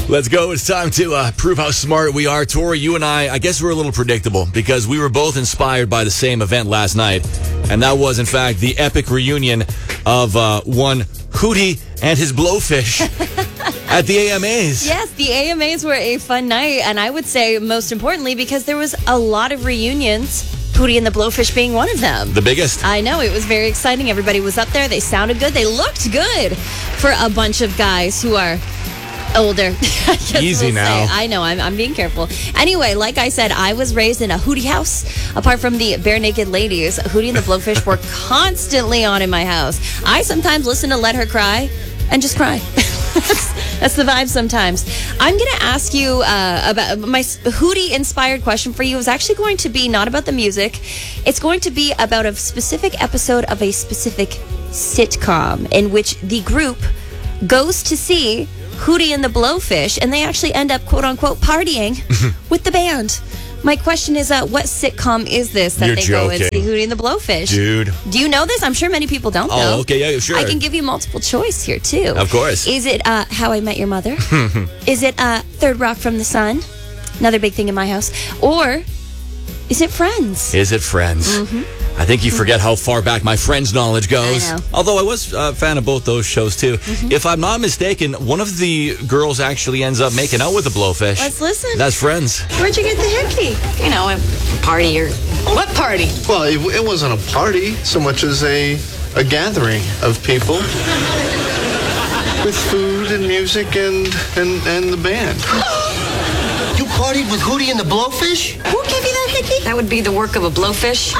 Let's go. It's time to prove how smart we are. Tori, you and I guess we're a little predictable because we were both inspired by the same event last night. And that was, in fact, the epic reunion of one Hootie and his Blowfish at the AMAs. Yes, the AMAs were a fun night. And I would say, most importantly, because there was a lot of reunions, Hootie and the Blowfish being one of them. The biggest. I know. It was very exciting. Everybody was up there. They sounded good. They looked good for a bunch of guys who are older. Easy now. I know. I'm being careful. Anyway, like I said, I was raised in a Hootie house. Apart from the Bare Naked Ladies, Hootie and the Blowfish were constantly on in my house. I sometimes listen to Let Her Cry and just cry. That's the vibe sometimes. I'm going to ask you about my Hootie-inspired question for you. Is actually going to be not about the music. It's going to be about a specific episode of a specific sitcom in which the group goes to see Hootie and the Blowfish, and they actually end up, quote-unquote, partying with the band. My question is, what sitcom is this that You're they joking. go and see Hootie and the Blowfish? Dude. Do you know this? I'm sure many people don't know. Oh, okay, yeah, sure. I can give you multiple choice here, too. Of course. Is it How I Met Your Mother? Is it Third Rock from the Sun? Another big thing in my house. Or is it Friends? Is it Friends? I think you forget how far back my Friends knowledge goes. I know. Although I was a fan of both those shows, too. If I'm not mistaken, one of the girls actually ends up making out with the Blowfish. Let's listen. That's Friends. Where'd you get the hickey? You know, a party or... What party? Well, it wasn't a party so much as a gathering of people with food and music and the band. You partied with Hootie and the Blowfish? Who gave you that hickey? That would be the work of a blowfish.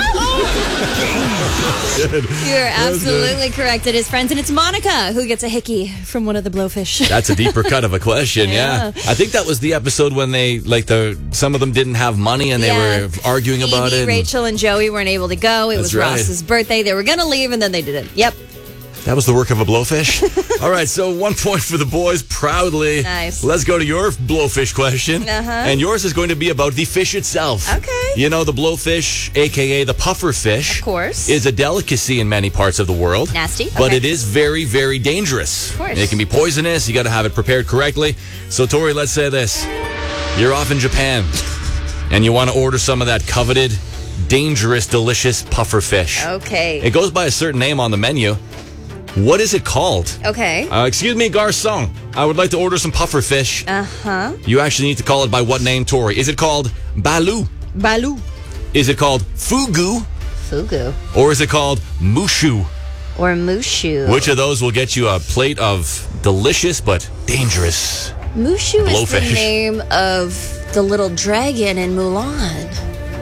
You're absolutely correct. It is Friends, and it's Monica who gets a hickey from one of the Blowfish. That's a deeper cut of a question, yeah. I think that was the episode when they, some of them didn't have money and they were arguing about Phoebe, it. Rachel, and Joey weren't able to go. It was right. Ross's birthday. They were going to leave, and then they didn't. Yep. That was the work of a Blowfish? All right, so 1 point for the boys, proudly. Nice. Let's go to your Blowfish question. And yours is going to be about the fish itself. Okay. You know, the Blowfish, a.k.a. the puffer fish, Of course. is a delicacy in many parts of the world. Nasty. But Okay. it is very, very dangerous. Of course. It can be poisonous. You got to have it prepared correctly. So, Tori, let's say this. You're off in Japan, and you want to order some of that coveted, dangerous, delicious puffer fish. Okay. It goes by a certain name on the menu. What is it called? Okay. Excuse me, garçon. I would like to order some puffer fish. Uh-huh. You actually need to call it by what name, Tori? Is it called balu? Balu. Is it called fugu? Fugu. Or is it called mushu? Or Mushu. Which of those will get you a plate of delicious but dangerous? Mushu is the Blowfish. name of the little dragon in Mulan.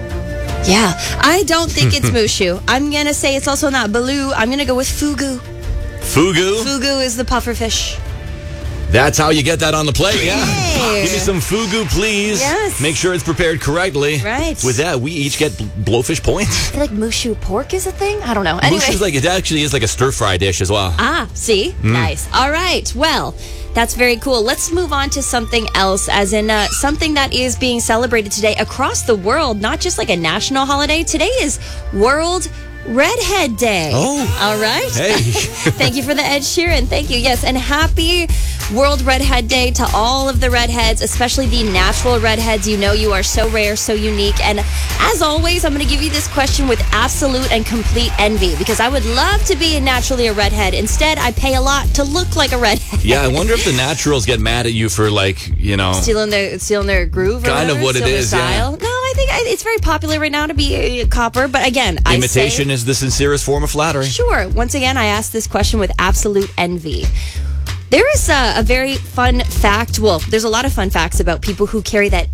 Yeah. I don't think it's Mushu. I'm going to say it's also not Baloo. I'm going to go with Fugu. Fugu? Fugu is the puffer fish. That's how you get that on the plate, yeah. Hey. Give me some fugu, please. Yes. Make sure it's prepared correctly. Right. With that, we each get Blowfish points. I feel like Mushu pork is a thing. I don't know. Anyway. Mushu's it actually is like a stir-fry dish as well. See? Nice. All right. Well, that's very cool. Let's move on to something else, as in something that is being celebrated today across the world, not just like a national holiday. Today is World Redhead Day. Oh. All right. Hey. Thank you for the Ed Sheeran. Thank you. Yes. And happy World Redhead Day to all of the redheads, especially the natural redheads. You know you are so rare, so unique. And as always, I'm going to give you this question with absolute and complete envy, because I would love to be naturally a redhead. Instead, I pay a lot to look like a redhead. Yeah, I wonder if the naturals get mad at you for, stealing their groove or kind of whatever, what it stealing their is, yeah. style. No, I think it's very popular right now to be a copper. But again, imitation is the sincerest form of flattery. Sure. Once again, I asked this question with absolute envy. There is a very fun fact. Well, there's a lot of fun facts about people who carry that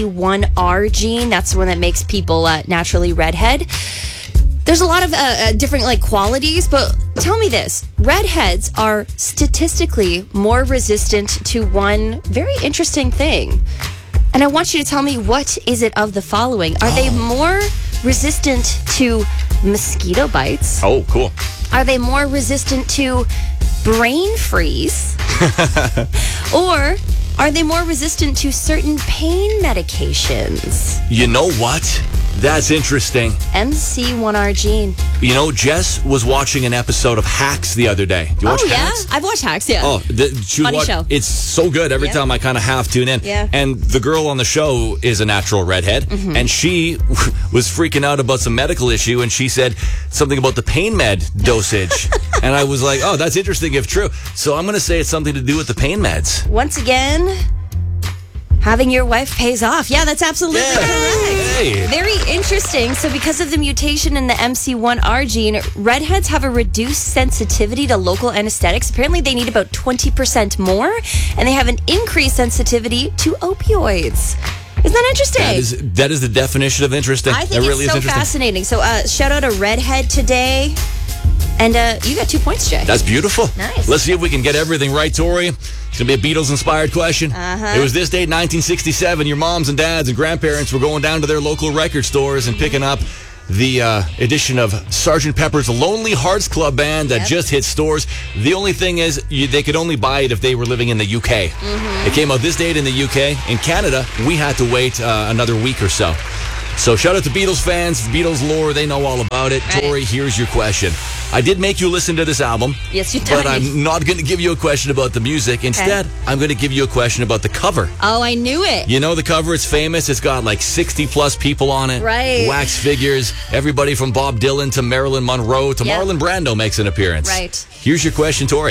MC1R gene. That's the one that makes people naturally redhead. There's a lot of different qualities, but tell me this. Redheads are statistically more resistant to one very interesting thing. And I want you to tell me, what is it of the following? Are they more resistant to mosquito bites? Oh, cool. Are they more resistant to brain freeze? Or are they more resistant to certain pain medications? You know what? That's interesting. MC1R Gene. You know, Jess was watching an episode of Hacks the other day. You watch Hacks? I've watched Hacks, yeah. Oh, she Funny show. It's so good every time I kind of half tune in. Yeah. And the girl on the show is a natural redhead, and she was freaking out about some medical issue, and she said something about the pain med dosage. And I was like, oh, that's interesting if true. So I'm going to say it's something to do with the pain meds. Once again, having your wife pays off. Yeah, that's absolutely correct. Hey. Very interesting. So because of the mutation in the MC1R gene, redheads have a reduced sensitivity to local anesthetics. Apparently they need about 20% more, and they have an increased sensitivity to opioids. Isn't that interesting? That is the definition of interesting. I think that really it's so is interesting. fascinating. So shout out to Redhead today. And you got 2 points, Jay. That's beautiful. Nice. Let's see if we can get everything right, Tori. It's going to be a Beatles-inspired question. It was this date, 1967. Your moms and dads and grandparents were going down to their local record stores and picking up the edition of Sgt. Pepper's Lonely Hearts Club Band that just hit stores. The only thing is they could only buy it if they were living in the UK. It came out this date in the UK. In Canada, we had to wait another week or so. So shout out to Beatles fans, Beatles lore, they know all about it. Right. Tori, here's your question. I did make you listen to this album. Yes, you did. But I'm not going to give you a question about the music. Instead, I'm going to give you a question about the cover. Oh, I knew it. You know the cover, it's famous. It's got like 60 plus people on it. Right. Wax figures. Everybody from Bob Dylan to Marilyn Monroe to Marlon Brando makes an appearance. Right. Here's your question, Tori.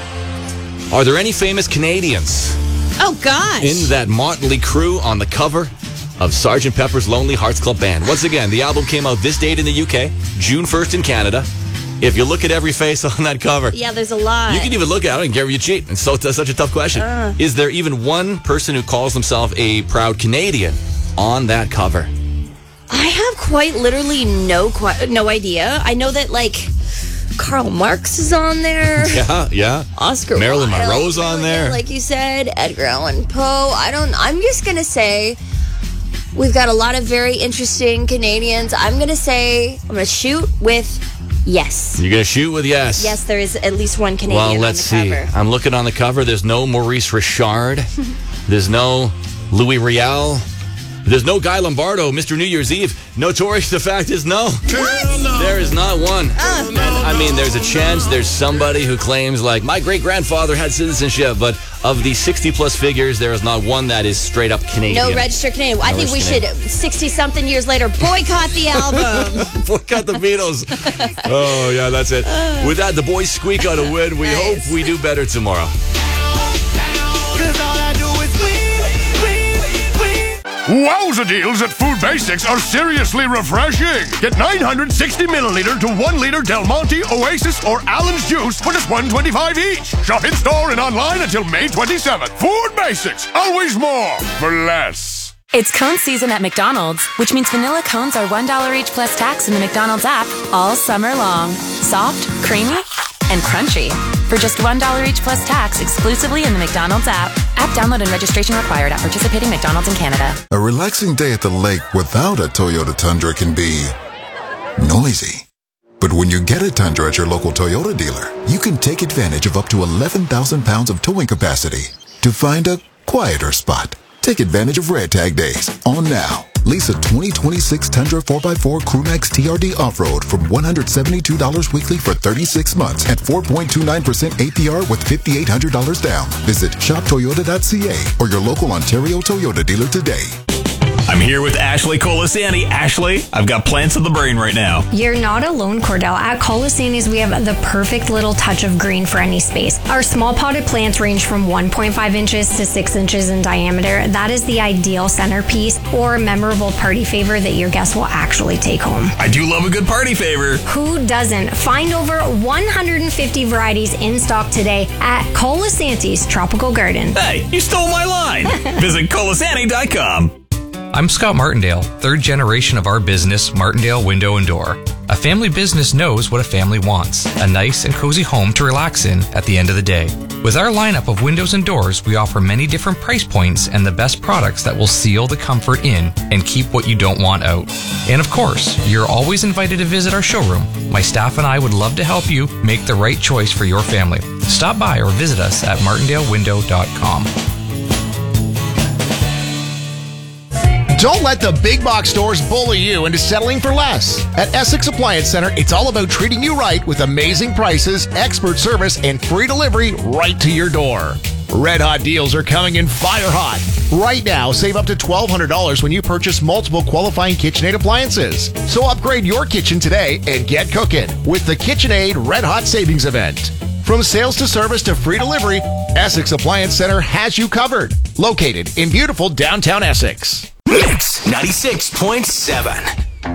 Are there any famous Canadians Oh, gosh. in that motley crew on the cover of Sgt. Pepper's Lonely Hearts Club Band? Once again, the album came out this date in the UK, June 1st in Canada. If you look at every face on that cover, Yeah, there's a lot. you can even look at it. I don't care if you cheat. It's such a tough question. Is there even one person who calls himself a proud Canadian on that cover? I have quite literally no idea. I know that, like, Karl Marx is on there. Yeah. Oscar Marilyn Wilde, Monroe's on there. like you said, Edgar Allan Poe. I'm just gonna say we've got a lot of very interesting Canadians. I'm gonna shoot with yes. You're going to shoot with yes. Yes, there is at least one Canadian Well, on let's the see. cover. I'm looking on the cover. There's no Maurice Richard. There's no Louis Riel. There's no Guy Lombardo, Mr. New Year's Eve. No, Tori, the fact is no. There is not one. And, I mean, there's a chance there's somebody who claims, like, my great-grandfather had citizenship, but of the 60-plus figures, there is not one that is straight-up Canadian. No registered Canadian. I think we registered should, 60-something years later, boycott the album. Boycott the Beatles. Oh, yeah, that's it. With that, the boys squeak on a win. We hope we do better tomorrow. Wowza deals at Food Basics are seriously refreshing. Get 960 milliliter to 1 liter Del Monte, Oasis, or Allen's juice for just $1.25 each. Shop in store and online until May 27th. Food Basics, always more for less. It's cone season at McDonald's, which means vanilla cones are $1 each plus tax in the McDonald's app all summer long. Soft, creamy, and crunchy. For just $1 each plus tax exclusively in the McDonald's app. App download and registration required at participating McDonald's in Canada. A relaxing day at the lake without a Toyota Tundra can be noisy. But when you get a Tundra at your local Toyota dealer, you can take advantage of up to 11,000 pounds of towing capacity to find a quieter spot. Take advantage of Red Tag Days on now. Lease a 2026 Tundra 4x4 Crewmax TRD Off-Road from $172 weekly for 36 months at 4.29% APR with $5,800 down. Visit shoptoyota.ca or your local Ontario Toyota dealer today. I'm here with Ashley Colasani. Ashley, I've got plants in the brain right now. You're not alone, Cordell. At Colasani's, we have the perfect little touch of green for any space. Our small potted plants range from 1.5 inches to 6 inches in diameter. That is the ideal centerpiece or memorable party favor that your guests will actually take home. I do love a good party favor. Who doesn't? Find over 150 varieties in stock today at Colasani's Tropical Garden. Hey, you stole my line. Visit Colasani.com. I'm Scott Martindale, third generation of our business, Martindale Window and Door. A family business knows what a family wants, a nice and cozy home to relax in at the end of the day. With our lineup of windows and doors, we offer many different price points and the best products that will seal the comfort in and keep what you don't want out. And of course, you're always invited to visit our showroom. My staff and I would love to help you make the right choice for your family. Stop by or visit us at martindalewindow.com. Don't let the big box stores bully you into settling for less. At Essex Appliance Center, it's all about treating you right with amazing prices, expert service, and free delivery right to your door. Red Hot deals are coming in fire hot. Right now, save up to $1,200 when you purchase multiple qualifying KitchenAid appliances. So upgrade your kitchen today and get cooking with the KitchenAid Red Hot Savings Event. From sales to service to free delivery, Essex Appliance Center has you covered. Located in beautiful downtown Essex. Mix 96.7.